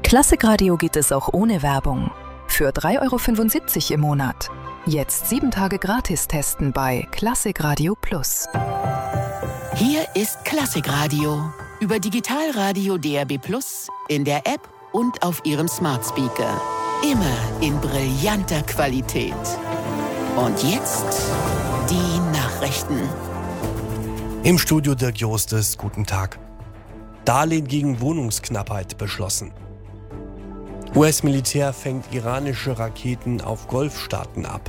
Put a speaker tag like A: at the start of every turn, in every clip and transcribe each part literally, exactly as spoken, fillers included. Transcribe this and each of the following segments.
A: Klassikradio geht es auch ohne Werbung. Für drei Euro fünfundsiebzig im Monat. Jetzt sieben Tage gratis testen bei Klassikradio Plus.
B: Hier ist Klassikradio. Über Digitalradio D A B Plus, in der App und auf Ihrem Smart Speaker. Immer in brillanter Qualität. Und jetzt die Nachrichten.
C: Im Studio Dirk Jostes, guten Tag. Darlehen gegen Wohnungsknappheit beschlossen. U S-Militär fängt iranische Raketen auf Golfstaaten ab.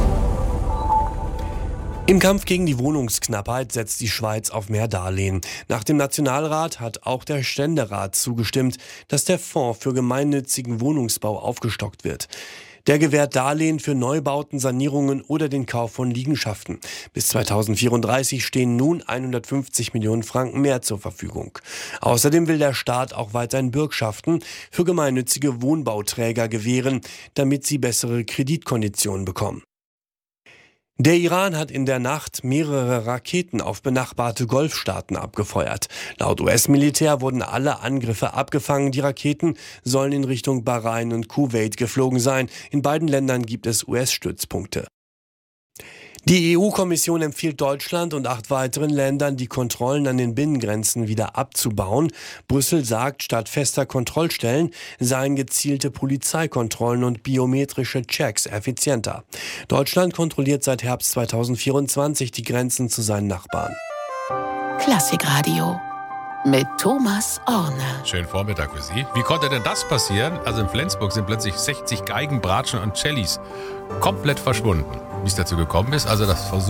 C: Im Kampf gegen die Wohnungsknappheit setzt die Schweiz auf mehr Darlehen. Nach dem Nationalrat hat auch der Ständerat zugestimmt, dass der Fonds für gemeinnützigen Wohnungsbau aufgestockt wird. Der gewährt Darlehen für Neubauten, Sanierungen oder den Kauf von Liegenschaften. Bis zweitausendvierunddreißig stehen nun hundertfünfzig Millionen Franken mehr zur Verfügung. Außerdem will der Staat auch weiterhin Bürgschaften für gemeinnützige Wohnbauträger gewähren, damit sie bessere Kreditkonditionen bekommen. Der Iran hat in der Nacht mehrere Raketen auf benachbarte Golfstaaten abgefeuert. Laut U S-Militär wurden alle Angriffe abgefangen. Die Raketen sollen in Richtung Bahrain und Kuwait geflogen sein. In beiden Ländern gibt es U S-Stützpunkte. Die E U-Kommission empfiehlt Deutschland und acht weiteren Ländern, die Kontrollen an den Binnengrenzen wieder abzubauen. Brüssel sagt, statt fester Kontrollstellen seien gezielte Polizeikontrollen und biometrische Checks effizienter. Deutschland kontrolliert seit Herbst zweitausendvierundzwanzig die Grenzen zu seinen Nachbarn.
B: Klassikradio mit Thomas Orner.
D: Schönen Vormittag für Sie. Wie konnte denn das passieren? Also in Flensburg sind plötzlich sechzig Geigen, Bratschen und Cellis komplett verschwunden. Wie es dazu gekommen ist, also das Versuch